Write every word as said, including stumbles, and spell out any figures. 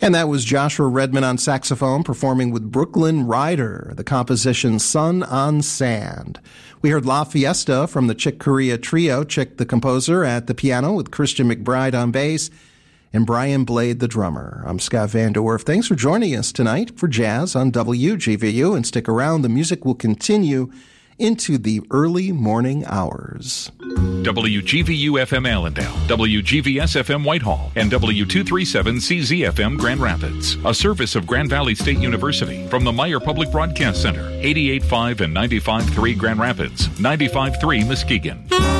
And that was Joshua Redman on saxophone performing with Brooklyn Rider, the composition Sun on Sand. We heard La Fiesta from the Chick Corea Trio, Chick the composer at the piano with Christian McBride on bass, and Brian Blade the drummer. I'm Scott Van Der Werf. Thanks for joining us tonight for Jazz on W G V U, and stick around. The music will continue into the early morning hours. W G V U F M Allendale, W G V S F M Whitehall, and W two thirty-seven C Z F M Grand Rapids. A service of Grand Valley State University from the Meyer Public Broadcast Center, eighty-eight point five and ninety-five point three Grand Rapids, ninety-five point three Muskegon.